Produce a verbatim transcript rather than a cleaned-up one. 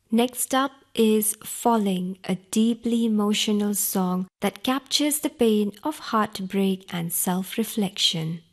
Next up is Falling, a deeply emotional song that captures the pain of heartbreak and self reflection.